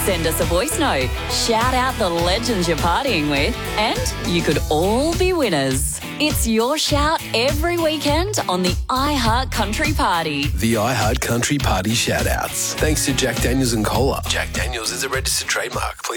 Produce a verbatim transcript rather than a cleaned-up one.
Send us a voice note, shout out the legends you're partying with, and you could all be winners. It's your shout every weekend on the iHeart Country Party. The iHeart Country Party shout-outs. Thanks to Jack Daniels and Cola. Jack Daniels is a registered trademark. Please